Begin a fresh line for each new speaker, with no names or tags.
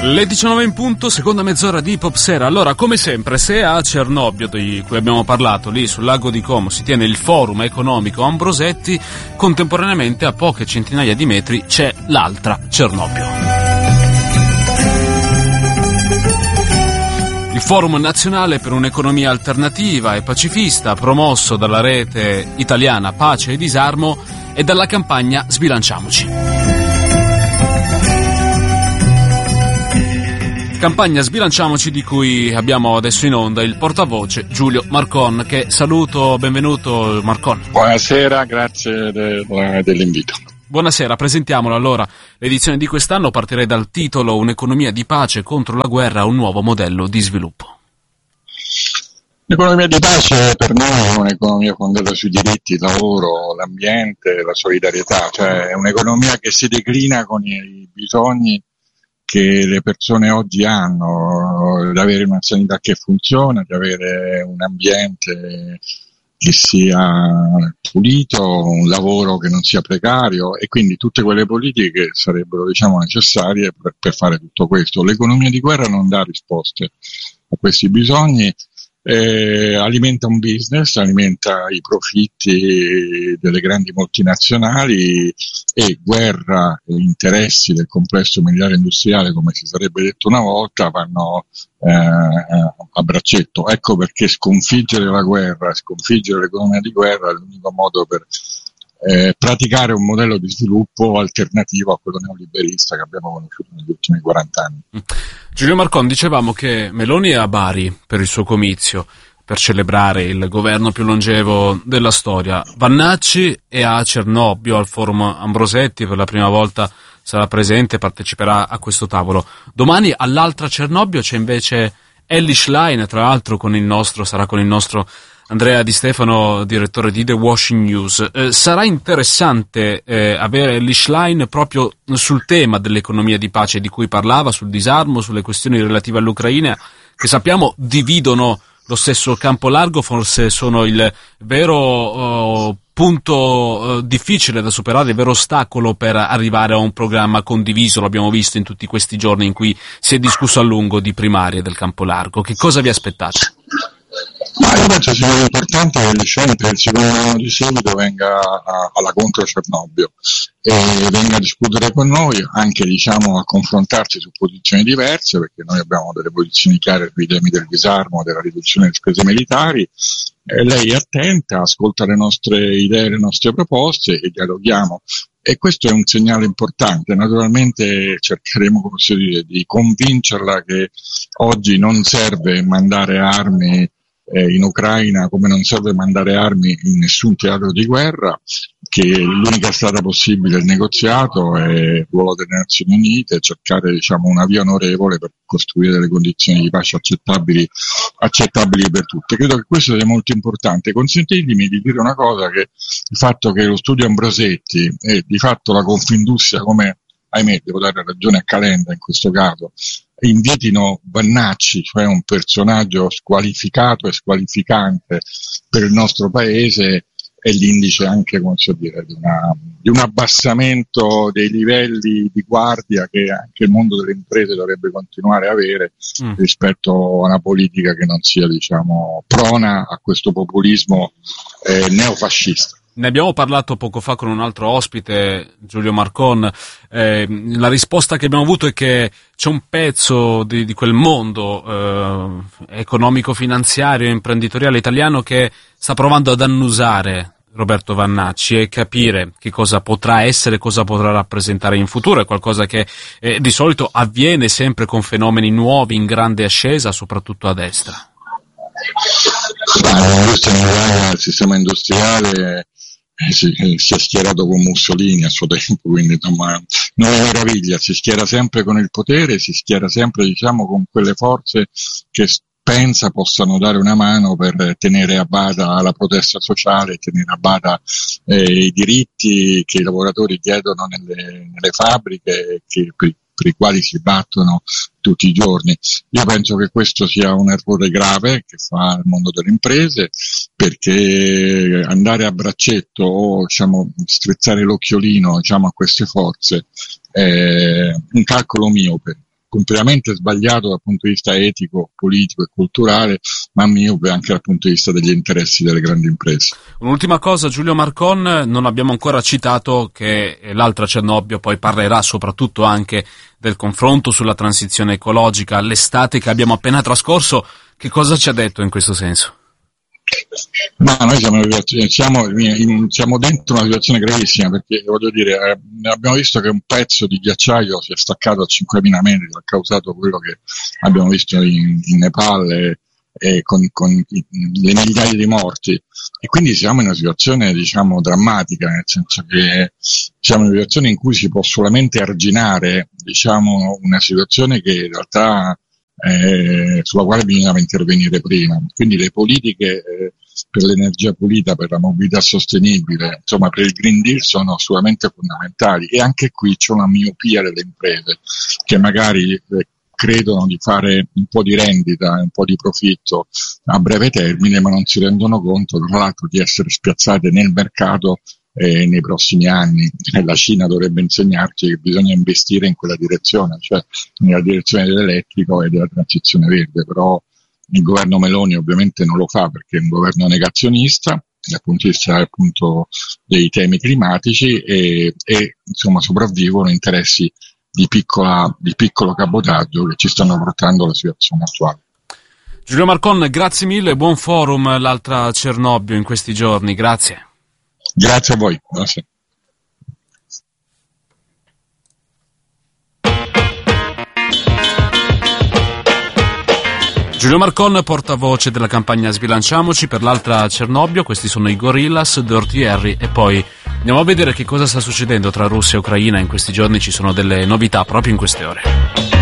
Le 19 in punto, seconda mezz'ora di Pop Sera. Allora, come sempre, se a Cernobbio, di cui abbiamo parlato, lì sul lago di Como, si tiene il forum economico Ambrosetti, contemporaneamente a poche centinaia di metri c'è l'altra Cernobbio. Il Forum Nazionale per un'Economia Alternativa e Pacifista, promosso dalla rete italiana Pace e Disarmo e dalla campagna Sbilanciamoci. Campagna Sbilanciamoci di cui abbiamo adesso in onda il portavoce Giulio Marcon, che saluto, benvenuto Marcon.
Buonasera, grazie dell'invito.
Buonasera, presentiamolo allora. L'edizione di quest'anno partirei dal titolo Un'economia di pace contro la guerra, un nuovo modello di sviluppo.
L'economia di pace per noi è un'economia fondata sui diritti, il lavoro, l'ambiente, la solidarietà, cioè è un'economia che si declina con i bisogni che le persone oggi hanno, di avere una sanità che funziona, di avere un ambiente che sia pulito, un lavoro che non sia precario, e quindi tutte quelle politiche sarebbero, necessarie per fare tutto questo. L'economia di guerra non dà risposte a questi bisogni, alimenta un business, alimenta i profitti delle grandi multinazionali, e guerra e interessi del complesso militare industriale, come si sarebbe detto una volta, vanno a braccetto. Ecco perché sconfiggere la guerra, sconfiggere l'economia di guerra è l'unico modo per praticare un modello di sviluppo alternativo a quello neoliberista che abbiamo conosciuto negli ultimi 40 anni.
Giulio Marcon, dicevamo che Meloni è a Bari per il suo comizio, per celebrare il governo più longevo della storia. Vannacci è a Cernobbio, al forum Ambrosetti, per la prima volta sarà presente, parteciperà a questo tavolo. Domani all'altra Cernobbio c'è invece Elly Schlein, tra l'altro sarà con il nostro Andrea Di Stefano, direttore di The Washington News. Sarà interessante avere Elly Schlein proprio sul tema dell'economia di pace di cui parlava, sul disarmo, sulle questioni relative all'Ucraina, che sappiamo dividono lo stesso campo largo, forse sono il vero punto difficile da superare, il vero ostacolo per arrivare a un programma condiviso. L'abbiamo visto in tutti questi giorni in cui si è discusso a lungo di primarie del campo largo. Che cosa vi aspettate?
Io penso sia importante che Elly Schlein per il secondo anno di seguito venga alla contro Cernobbio e venga a discutere con noi, anche a confrontarsi su posizioni diverse, perché noi abbiamo delle posizioni chiare sui temi del disarmo, della riduzione delle spese militari. Lei è attenta, ascolta le nostre idee, le nostre proposte e dialoghiamo. E questo è un segnale importante. Naturalmente cercheremo, di convincerla che oggi non serve mandare armi in Ucraina, come non serve mandare armi in nessun teatro di guerra, che l'unica strada possibile è il negoziato e il ruolo delle Nazioni Unite, cercare una via onorevole per costruire delle condizioni di pace accettabili per tutti. Credo che questo sia molto importante. Consentitemi di dire una cosa, che il fatto che lo studio Ambrosetti e di fatto la Confindustria, come ahimè devo dare ragione a Calenda in questo caso, invitino Vannacci, cioè un personaggio squalificato e squalificante per il nostro paese, è l'indice anche, di un abbassamento dei livelli di guardia che anche il mondo delle imprese dovrebbe continuare a avere rispetto a una politica che non sia, prona a questo populismo neofascista.
Ne abbiamo parlato poco fa con un altro ospite, Giulio Marcon. La risposta che abbiamo avuto è che c'è un pezzo di quel mondo economico-finanziario e imprenditoriale italiano che sta provando ad annusare Roberto Vannacci e capire che cosa potrà essere, cosa potrà rappresentare in futuro. È qualcosa che di solito avviene sempre con fenomeni nuovi in grande ascesa, soprattutto a destra.
Il sistema industriale si è schierato con Mussolini a suo tempo, quindi non è meraviglia, si schiera sempre con il potere, si schiera sempre con quelle forze che pensa possano dare una mano per tenere a bada la protesta sociale, tenere a bada i diritti che i lavoratori chiedono nelle fabbriche, per i quali si battono tutti i giorni. Io penso che questo sia un errore grave che fa il mondo delle imprese, perché andare a braccetto o strizzare l'occhiolino a queste forze è un calcolo miope. completamente sbagliato dal punto di vista etico, politico e culturale, ma miope anche dal punto di vista degli interessi delle grandi imprese.
Un'ultima cosa, Giulio Marcon, non abbiamo ancora citato che l'altra Cernobbio poi parlerà soprattutto anche del confronto sulla transizione ecologica. L'estate che abbiamo appena trascorso, che cosa ci ha detto in questo senso?
Ma noi siamo dentro una situazione gravissima, perché voglio dire, abbiamo visto che un pezzo di ghiacciaio si è staccato a 5.000 metri, ha causato quello che abbiamo visto in Nepal e con le migliaia di morti, e quindi siamo in una situazione, diciamo, drammatica, nel senso che siamo in una situazione in cui si può solamente arginare, diciamo, una situazione che in realtà sulla quale bisognava intervenire prima. Quindi le politiche per l'energia pulita, per la mobilità sostenibile, insomma per il Green Deal sono assolutamente fondamentali, e anche qui c'è una miopia delle imprese che magari credono di fare un po' di rendita, un po' di profitto a breve termine, ma non si rendono conto, tra l'altro, di essere spiazzate nel mercato nei prossimi anni. La Cina dovrebbe insegnarci che bisogna investire in quella direzione, cioè nella direzione dell'elettrico e della transizione verde, però il governo Meloni ovviamente non lo fa, perché è un governo negazionista dal punto di vista, appunto, dei temi climatici, e insomma sopravvivono interessi di piccolo cabotaggio che ci stanno portando alla situazione attuale.
Giulio Marcon, grazie mille, buon forum l'altra Cernobbio in questi giorni, grazie.
Grazie a voi, grazie.
Giulio Marcon, portavoce della campagna Sbilanciamoci per l'altra Cernobbio. Questi sono i Gorillaz, Dirty Harry, e poi andiamo a vedere che cosa sta succedendo tra Russia e Ucraina. In questi giorni ci sono delle novità proprio in queste ore.